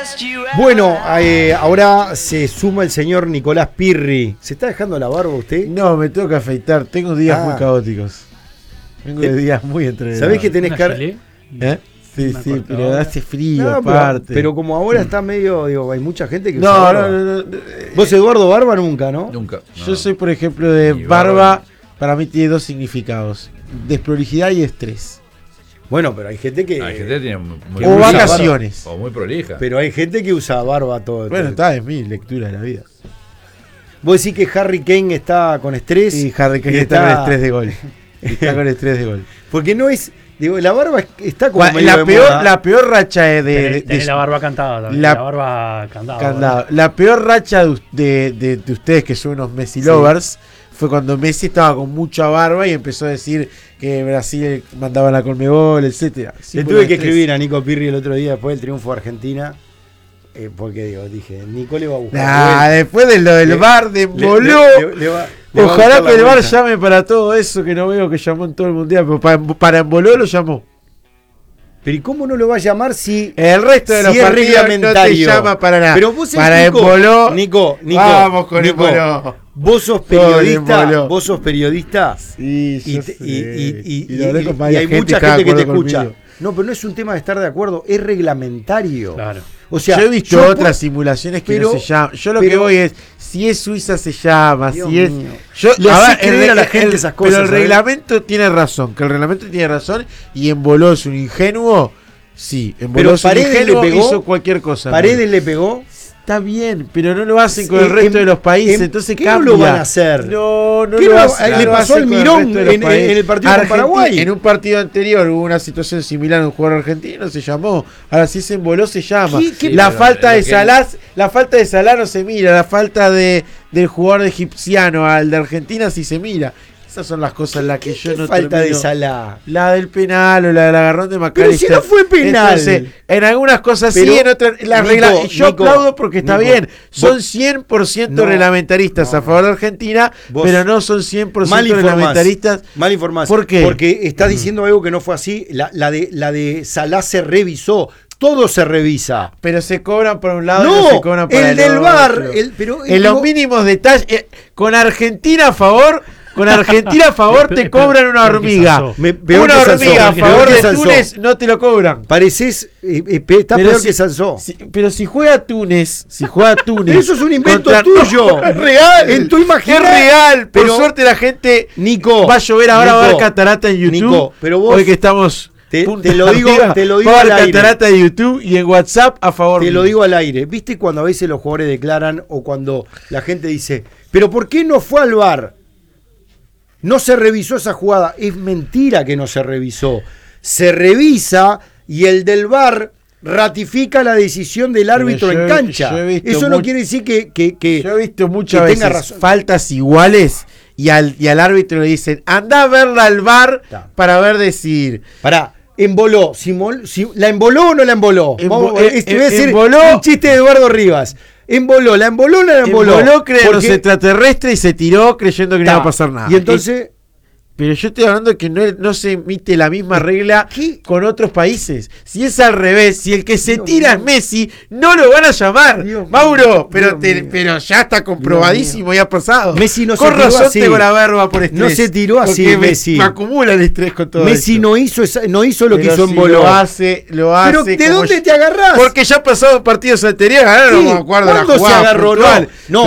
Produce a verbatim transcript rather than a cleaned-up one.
Bueno, eh, ahora se suma el señor Nicolás Pirri. ¿Se está dejando la barba usted? No, me tengo que afeitar. Tengo días Ah. muy caóticos. Tengo Eh, días muy entrenados. ¿Sabés que tenés ¿Una cara? chalet? ¿Eh? Sí, Una sí, pero cortadora. hace frío No, pero, aparte. pero como ahora está medio, digo, hay mucha gente que usa no, barba. no, no, no. Vos, Eduardo, barba nunca, ¿no? Nunca. Yo no. soy, por ejemplo, de Mi barba. barba. Para mí tiene dos significados: desprolijidad y estrés. Bueno, pero hay gente que. Hay gente que tiene muy, muy O prolija. vacaciones. O muy prolija. Pero hay gente que usa barba todo. Bueno, todo. está, es mi lectura de la vida. Vos decís que Harry Kane está con estrés. Y Harry Kane y está, con estrés de gol. Está con estrés de gol. Porque no es. Digo, la barba está como. Cua- medio La de peor, moda. la peor racha de, de, Tenés- de- tenés de- la barba cantada también. la- La, barba candada. Candado. La peor racha de, de- de- de ustedes que son unos Messi Sí. lovers fue cuando Messi estaba con mucha barba y empezó a decir que Brasil mandaba la Conmebol, etcétera. Le tuve que escribir a Nico Pirri el otro día después del triunfo de Argentina. Eh, porque digo, dije, Nico le va a buscar. Nah, después de lo del Le- bar de Le- Boló. le- le- le va- le va a Ojalá buscar la que el bar vuelta. llame para todo eso que no veo que llamó en todo el mundial, pero para, para Emboló lo llamó. Pero ¿y cómo no lo va a llamar si. El resto de Si los es partidos no te reglamentario? llama para nada. Pero vos sos para Nico, Emboló. Nico, Nico, Vamos con Nico, Emboló. Vos sos Todo periodista. Emboló. Vos sos periodista. Sí, Y, yo te- sé. y, y- y- Y lo hablé y- con y varias hay gente, mucha estaba gente que de te acuerdo escucha. conmigo. No, pero no es un tema de estar de acuerdo, es reglamentario. Claro. O sea, yo he visto yo otras pu- simulaciones que pero- no se llaman. Yo lo pero- que voy es, si es Suiza se llama, Dios si es... mío. Yo, Le a hace ver, el creer a la re- gente el- esas cosas, Pero el ¿sabes? reglamento tiene razón, que el reglamento tiene razón y Emboló es un ingenuo. Sí, Emboló Pero es un Paredes le ingenuo, pegó, hizo cualquier cosa. Paredes le pegó. Está bien, pero no lo hacen con Eh, el resto em- de los países, em- entonces ¿qué cambia. no lo van a hacer? No, no ¿Qué lo no- hacen. le no lo pasó hacen al con el Mirón resto de los en- países. en el partido con Argenti- Paraguay. En un partido anterior hubo una situación similar a un jugador argentino, se llamó. Ahora si se emboló se llama. ¿Qué- qué- la pero falta lo de que- Salah, la falta de Salah no se mira, la falta de del jugador egipciano al de Argentina sí se mira. Esas son las cosas en las que yo ¿Qué no falta de termino- Salah? La del penal o la del agarrón de Pero McAllister. si no fue penal. Entonces, en algunas cosas Pero, sí, en otras. La Nico, regla, yo Nico, aplaudo porque está Nico, bien. Son vos- cien por ciento No, reglamentaristas no, a favor de Argentina, Vos pero no son cien por Mal ciento informás. reglamentaristas. Mal informás. ¿Por qué? Porque estás diciendo algo que no fue así. La, la de, la de Salah se revisó. Todo se revisa. Pero se cobran por un lado y No, no se cobran por el el del otro. V A R. El, pero, En los digo, mínimos detalles. eh, con Argentina a favor. Con Argentina a favor te cobran una Peor que hormiga. Sansó. Me- peor Una que Sansó, hormiga a peor favor que de Sansó. Túnez no te lo cobran. Pareces. eh, eh, pe- está Pero peor si- que Sansó. Si- pero si juega Túnez, si juega Túnez. Eso es un invento contra- tuyo. Es real. En tu Es imaginario. real. Por Pero- suerte la gente Nico. va a llover ahora, va a haber Nico, catarata en YouTube. Nico, pero vos- Hoy que estamos. Te- punta te lo digo- arriba, te lo digo va a haber al aire. catarata de YouTube y en WhatsApp a favor. Te lo mío. digo al aire. ¿Viste cuando a veces los jugadores declaran o cuando la gente dice, pero ¿por qué no fue al V A R? No se revisó esa jugada. Es mentira que no se revisó. Se revisa y el del V A R ratifica la decisión del árbitro yo en he- cancha. yo he visto Eso no mu- quiere decir que... que, que Yo he visto muchas que tenga veces razón. faltas iguales y al, y al árbitro le dicen, anda a verla al V A R Está. para ver decir. Pará, emboló. Si mol- si- ¿La emboló o no la emboló? Embo- Vamos, eh, este, voy a eh, decir emboló. un chiste de Eduardo Rivas. Emboló, ¿la emboló o no la emboló? Emboló cree en los Porque- extraterrestres y se tiró creyendo que no Ta. iba a pasar nada. Y entonces... Pero yo estoy hablando de que no, no se emite la misma regla ¿Qué? con otros países. Si es al revés, si el que se Dios tira mío. es Messi, no lo van a llamar. Dios Mauro, mío, pero, Dios te- mío. pero ya está comprobadísimo y ha pasado. Messi no se con tiró razón así. tengo la barba por estrés. No se tiró así, porque me- Messi. Me acumula el estrés con todo Messi esto. no hizo, esa- no hizo lo que Pero hizo si Emboló. Lo hace, lo hace. Pero ¿de como dónde yo- te agarrás? Porque ya ha pasado partidos anteriores, ahora Sí, no me acuerdo la ¿cuándo se jugada agarró? puntual. No, no,